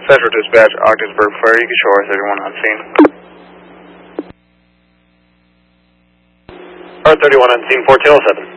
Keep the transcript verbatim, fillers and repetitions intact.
Central Dispatch, Ogdensburg Fire, you can show R thirty-one on scene. R thirty-one on scene, fourteen oh seven.